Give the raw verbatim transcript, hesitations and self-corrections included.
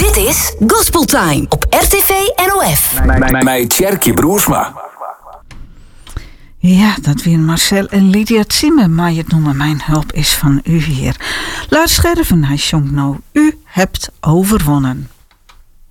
Dit is Gospel Time op R T V N O F. Mij Tjerkje Broersma. Ja, dat weer Marcel en Lydia Zimmer, maar je noemen mijn hulp is van u hier. Luister scherven, hij zong nou, u hebt overwonnen.